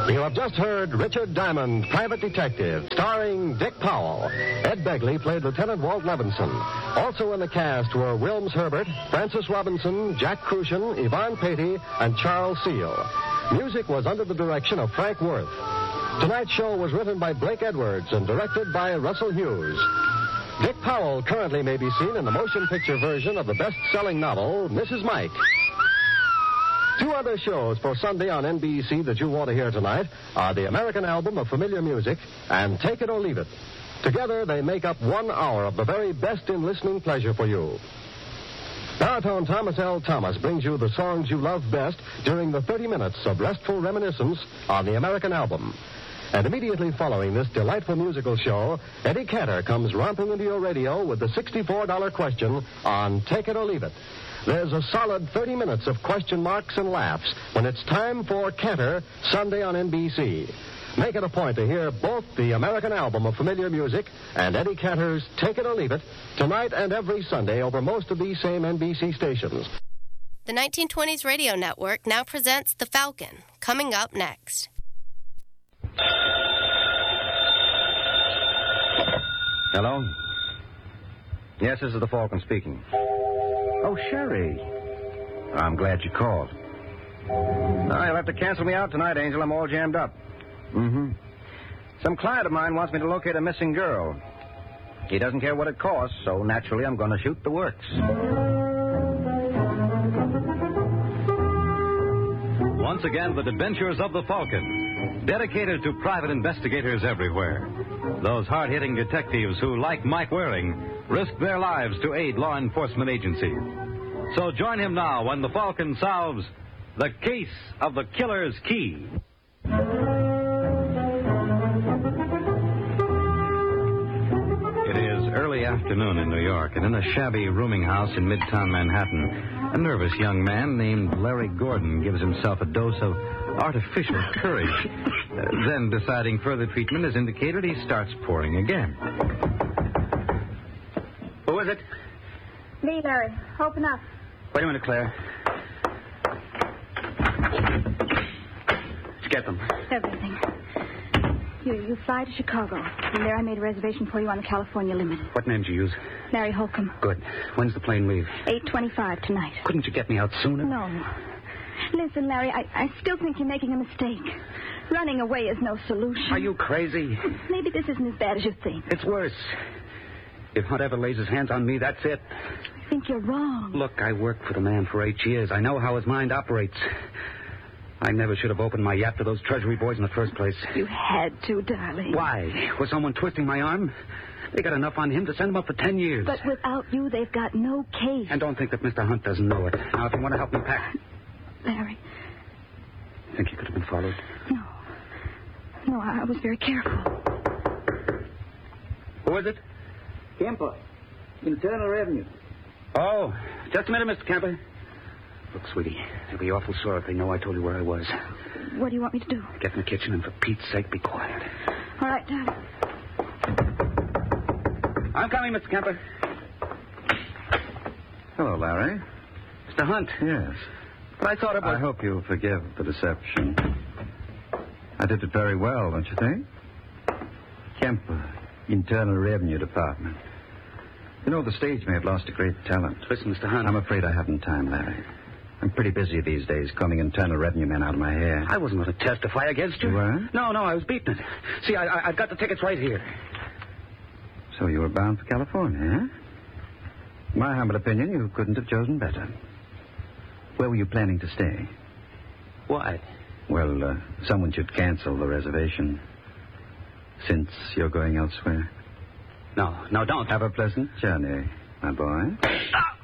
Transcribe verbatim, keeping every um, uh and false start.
You have just heard Richard Diamond, Private Detective, starring Dick Powell. Ed Begley played Lieutenant Walt Levinson. Also in the cast were Wilms Herbert, Francis Robinson, Jack Crucian, Yvonne Patey, and Charles Seal. Music was under the direction of Frank Worth. Tonight's show was written by Blake Edwards and directed by Russell Hughes. Dick Powell currently may be seen in the motion picture version of the best-selling novel, Missus Mike. Two other shows for Sunday on N B C that you want to hear tonight are the American Album of Familiar Music and Take It or Leave It. Together, they make up one hour of the very best in listening pleasure for you. Baritone Thomas L. Thomas brings you the songs you love best during the thirty minutes of restful reminiscence on the American Album. And immediately following this delightful musical show, Eddie Cantor comes romping into your radio with the sixty-four dollar question on Take It or Leave It. There's a solid thirty minutes of question marks and laughs when it's time for Cantor, Sunday on N B C. Make it a point to hear both the American Album of Familiar Music and Eddie Cantor's Take It or Leave It tonight and every Sunday over most of these same N B C stations. The nineteen twenties Radio Network now presents The Falcon, coming up next. Hello? Yes, this is the Falcon speaking. Oh, Sherry. I'm glad you called. No, you'll have to cancel me out tonight, Angel. I'm all jammed up. Mm-hmm. Some client of mine wants me to locate a missing girl. He doesn't care what it costs, so naturally I'm going to shoot the works. Once again, the adventures of the Falcon, dedicated to private investigators everywhere. Those hard-hitting detectives who, like Mike Waring, risk their lives to aid law enforcement agencies. So join him now when the Falcon solves the case of the killer's key. It is early afternoon in New York, and in a shabby rooming house in Midtown Manhattan, a nervous young man named Larry Gordon gives himself a dose of artificial courage. Uh, then, deciding further treatment is indicated, he starts pouring again. Who is it? Me, Larry. Open up. Wait a minute, Claire. Let's get them. Everything. You, you fly to Chicago. From there, I made a reservation for you on the California Limited. What name did you use? Larry Holcomb. Good. When's the plane leave? eight twenty-five tonight. Couldn't you get me out sooner? No. Listen, Larry, I, I still think you're making a mistake. Running away is no solution. Are you crazy? Maybe this isn't as bad as you think. It's worse. If Hunt ever lays his hands on me, that's it. I think you're wrong. Look, I worked for the man for eight years. I know how his mind operates. I never should have opened my yap to those Treasury boys in the first place. You had to, darling. Why? Was someone twisting my arm? They got enough on him to send him up for ten years. But without you, they've got no case. And don't think that Mister Hunt doesn't know it. Now, if you want to help me pack... Larry. Think you could have been followed? No. No, I was very careful. Who is it? Kemper. Internal Revenue. Oh, just a minute, Mister Kemper. Look, sweetie, they'll be awful sore if they know I told you where I was. What do you want me to do? Get in the kitchen and, for Pete's sake, be quiet. All right, darling. I'm coming, Mister Kemper. Hello, Larry. Mister Hunt. Yes. But I thought it was... I hope you'll forgive the deception. I did it very well, don't you think? Kemper, Internal Revenue Department. You know, the stage may have lost a great talent. Listen, Mister Hunt. I'm afraid I haven't time, Larry. I'm pretty busy these days combing Internal Revenue men out of my hair. I wasn't going to testify against you. You weren't? No, no, I was beating it. See, I, I, I've got the tickets right here. So you were bound for California, eh? In my humble opinion, you couldn't have chosen better. Where were you planning to stay? Why? Well, uh, someone should cancel the reservation. Since you're going elsewhere. No, no, don't. Have a pleasant journey, my boy. Ah!